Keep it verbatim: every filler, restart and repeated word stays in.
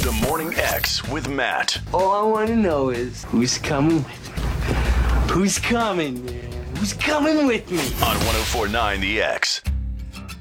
The Morning X with Matt. All I want to know is who's coming with me? Who's coming, man? Who's coming with me? On one oh four point nine The X.